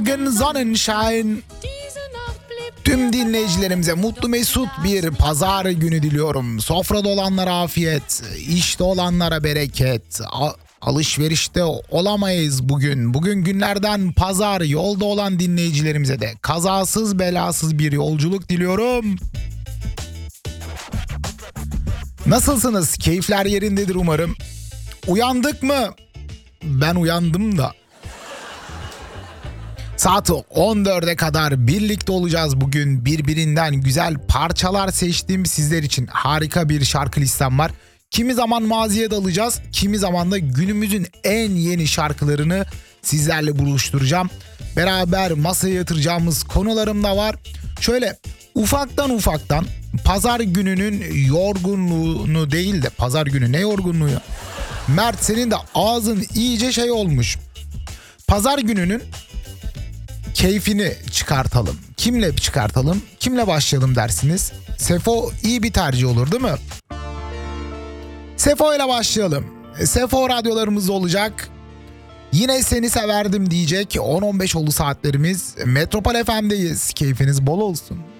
Morgen Sonnenschein. Tüm dinleyicilerimize mutlu mesut bir pazar günü diliyorum. Sofrada olanlara afiyet, işte olanlara bereket. Alışverişte olamayız bugün. Bugün günlerden pazar. Yolda olan dinleyicilerimize de kazasız belasız bir yolculuk diliyorum. Nasılsınız? Keyifler yerindedir umarım. Uyandık mı? Ben uyandım da. Saat 14'e kadar birlikte olacağız bugün. Birbirinden güzel parçalar seçtiğim sizler için harika bir şarkı listem var. Kimi zaman maziye dalacağız, kimi zaman da günümüzün en yeni şarkılarını sizlerle buluşturacağım. Beraber masaya yatıracağımız konularım da var. Şöyle ufaktan pazar gününün yorgunluğunu değil de pazar günü ne yorgunluğu ya? Mert senin de ağzın iyice şey olmuş. Pazar gününün keyfini çıkartalım. Kimle çıkartalım? Kimle başlayalım dersiniz? Sefo iyi bir tercih olur değil mi? Sefo ile başlayalım. Sefo radyolarımız olacak. Yine seni severdim diyecek 10-15 oldu saatlerimiz. Metropol FM'deyiz. Keyfiniz bol olsun.